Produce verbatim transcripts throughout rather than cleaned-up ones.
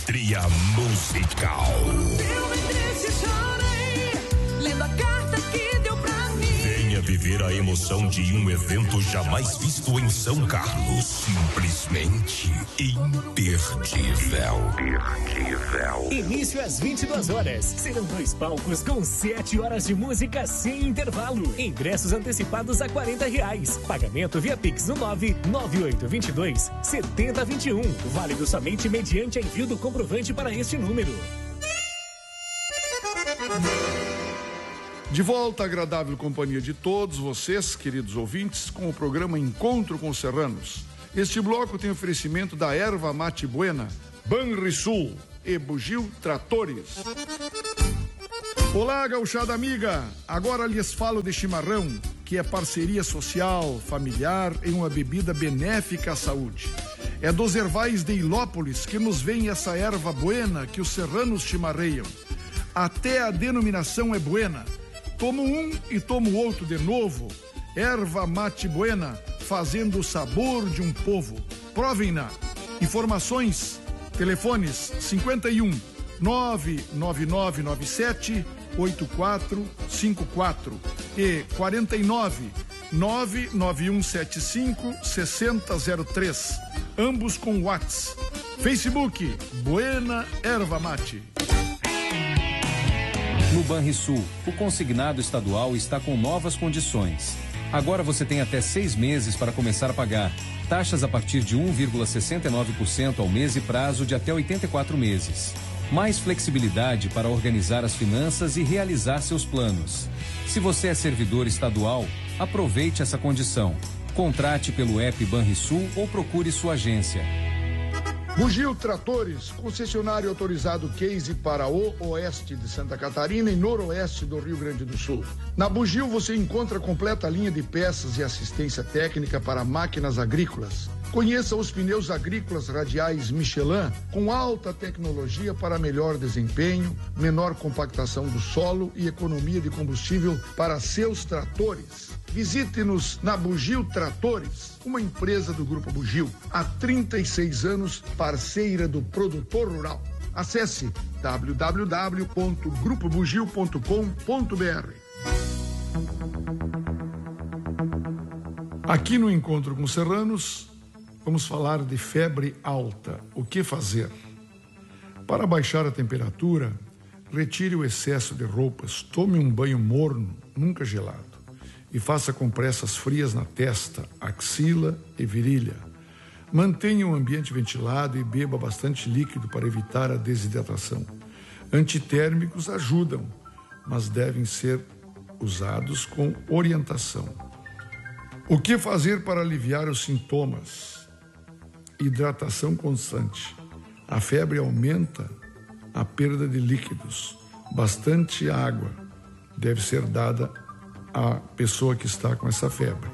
Tria Musical. Eu me triste chorei, lendo a carta que deu pra mim. Venha viver a emoção de um evento jamais visto em São Carlos. Simplesmente imperdível. Imperdível. Início às vinte e duas horas. Serão dois palcos com sete horas de música sem intervalo. Ingressos antecipados a quarenta reais. Pagamento via Pix no nove nove oito dois dois sete zero dois um. Válido somente mediante envio do comprovante para este número. De volta à agradável companhia de todos vocês, queridos ouvintes, com o programa Encontro com Serranos. Este bloco tem oferecimento da Erva Mate Buena, Banrisul e Bugio Tratores. Olá, gauchada amiga! Agora lhes falo de chimarrão, que é parceria social, familiar e uma bebida benéfica à saúde. É dos ervais de Ilópolis que nos vem essa erva buena que os serranos chimarreiam. Até a denominação é buena. Tomo um e tomo outro de novo. Erva Mate Buena, fazendo o sabor de um povo. Provem-na. Informações, telefones cinquenta e um, nove nove nove nove sete oito quatro cinco quatro e quarenta e nove, nove nove um sete cinco seis zero zero três. Ambos com WhatsApp. Facebook, Buena Erva Mate. No Banrisul, o consignado estadual está com novas condições. Agora você tem até seis meses para começar a pagar. Taxas a partir de um vírgula sessenta e nove por cento ao mês e prazo de até oitenta e quatro meses. Mais flexibilidade para organizar as finanças e realizar seus planos. Se você é servidor estadual, aproveite essa condição. Contrate pelo app Banrisul ou procure sua agência. Bugio Tratores, concessionário autorizado Case para o oeste de Santa Catarina e noroeste do Rio Grande do Sul. Na Bugio você encontra a completa linha de peças e assistência técnica para máquinas agrícolas. Conheça os pneus agrícolas radiais Michelin com alta tecnologia para melhor desempenho, menor compactação do solo e economia de combustível para seus tratores. Visite-nos na Bugio Tratores, uma empresa do Grupo Bugio, há trinta e seis anos, parceira do produtor rural. Acesse w w w ponto grupo bugio ponto com ponto b r. Aqui no Encontro com Serranos, vamos falar de febre alta. O que fazer? Para baixar a temperatura, retire o excesso de roupas, tome um banho morno, nunca gelado. E faça compressas frias na testa, axila e virilha. Mantenha o ambiente ventilado e beba bastante líquido para evitar a desidratação. Antitérmicos ajudam, mas devem ser usados com orientação. O que fazer para aliviar os sintomas? Hidratação constante. A febre aumenta a perda de líquidos. Bastante água deve ser dada a pessoa que está com essa febre.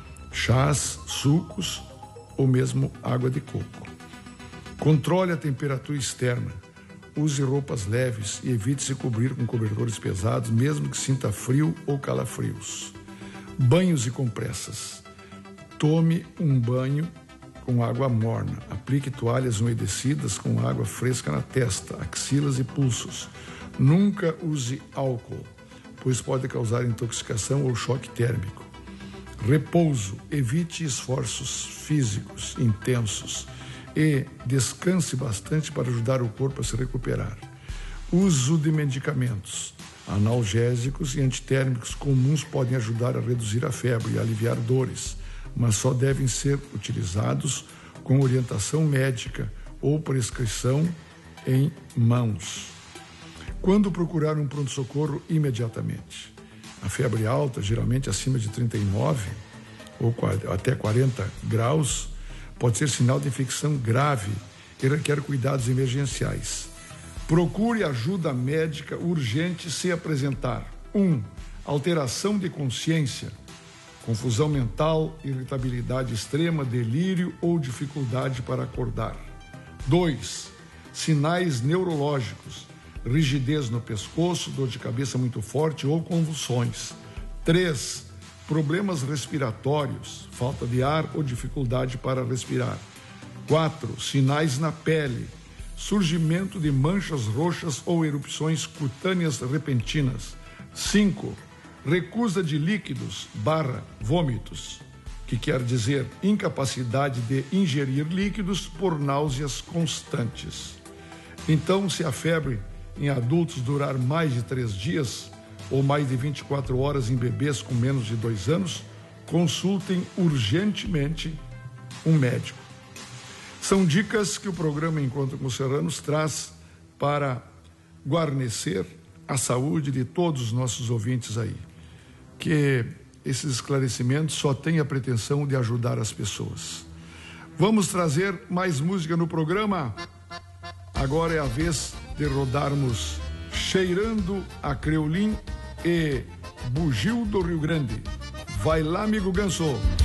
Chás, sucos ou mesmo água de coco. Controle a temperatura externa. Use roupas leves e evite se cobrir com cobertores pesados, mesmo que sinta frio ou calafrios. Banhos e compressas. Tome um banho com água morna. Aplique toalhas umedecidas com água fresca na testa, axilas e pulsos. Nunca use álcool, pois pode causar intoxicação ou choque térmico. Repouso. Evite esforços físicos intensos e descanse bastante para ajudar o corpo a se recuperar. Uso de medicamentos. Analgésicos e antitérmicos comuns podem ajudar a reduzir a febre e aliviar dores, mas só devem ser utilizados com orientação médica ou prescrição em mãos. Quando procurar um pronto-socorro imediatamente? A febre alta, geralmente acima de trinta e nove ou até quarenta graus, pode ser sinal de infecção grave e requer cuidados emergenciais. Procure ajuda médica urgente se apresentar. um. Alteração de consciência, confusão mental, irritabilidade extrema, delírio ou dificuldade para acordar. dois. Sinais neurológicos, rigidez no pescoço, dor de cabeça muito forte ou convulsões. três. Problemas respiratórios, falta de ar ou dificuldade para respirar. quatro. Sinais na pele, surgimento de manchas roxas ou erupções cutâneas repentinas. cinco. Recusa de líquidos barra vômitos, que quer dizer incapacidade de ingerir líquidos por náuseas constantes. Então, se a febre em adultos durar mais de três dias ou mais de vinte e quatro horas em bebês com menos de dois anos, consultem urgentemente um médico. São dicas que o programa Encontro com os Serranos traz para guarnecer a saúde de todos os nossos ouvintes aí. Que esses esclarecimentos só têm a pretensão de ajudar as pessoas. Vamos trazer mais música no programa? Agora é a vez de rodarmos Cheirando a Creulim e Bugio do Rio Grande. Vai lá, amigo Ganso.